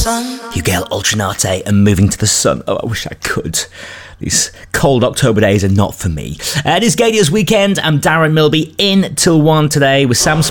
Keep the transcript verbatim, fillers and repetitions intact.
Huguel Ultranate and Moving to the Sun. Oh, I wish I could. These cold October days are not for me. Uh, it is Gadia's weekend. I'm Darren Milby in till one today with Sam